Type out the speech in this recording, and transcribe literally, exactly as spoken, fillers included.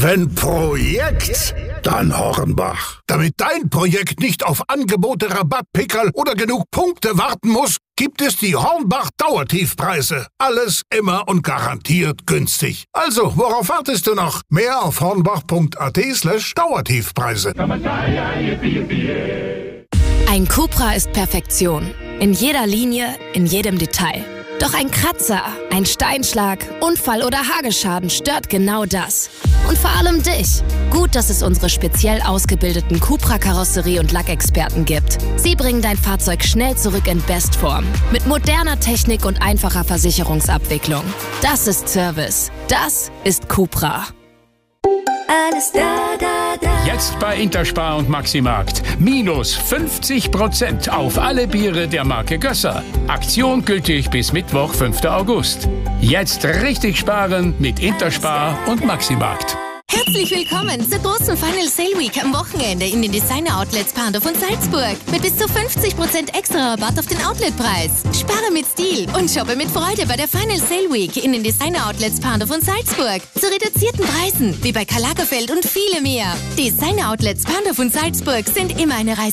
Wenn Projekt, dann Hornbach. Damit dein Projekt nicht auf Angebote, Rabattpickerl oder genug Punkte warten muss, gibt es die Hornbach Dauertiefpreise. Alles immer und garantiert günstig. Also, worauf wartest du noch? Mehr auf hornbach.at slash Dauertiefpreise. Ein Cupra ist Perfektion. In jeder Linie, in jedem Detail. Doch ein Kratzer, ein Steinschlag, Unfall oder Hagelschaden stört genau das. Und vor allem dich. Gut, dass es unsere speziell ausgebildeten Cupra-Karosserie- und Lackexperten gibt. Sie bringen dein Fahrzeug schnell zurück in Bestform. Mit moderner Technik und einfacher Versicherungsabwicklung. Das ist Service. Das ist Cupra. Alles da, da, da. Jetzt bei Interspar und Maximarkt. Minus fünfzig Prozent auf alle Biere der Marke Gösser. Aktion gültig bis Mittwoch, fünften August. Jetzt richtig sparen mit Interspar und Maximarkt. Herzlich willkommen zur großen Final Sale Week am Wochenende in den Designer Outlets Pandorf und Salzburg. Mit bis zu fünfzig Prozent extra Rabatt auf den Outletpreis. Spare mit Stil und shoppe mit Freude bei der Final Sale Week in den Designer Outlets Pandorf und Salzburg. Zu reduzierten Preisen, wie bei Karl Lagerfeld und viele mehr. Designer Outlets Pandorf und Salzburg sind immer eine Reise